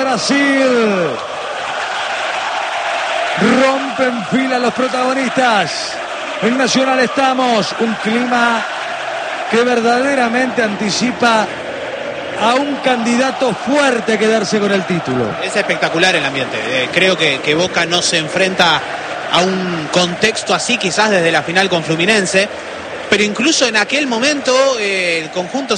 Brasil. Rompen fila los protagonistas. En Nacional estamos. Un clima que verdaderamente anticipa a un candidato fuerte a quedarse con el título. Es espectacular el ambiente. Creo que Boca no se enfrenta a un contexto así, quizás desde la final con Fluminense, pero incluso en aquel momento el conjunto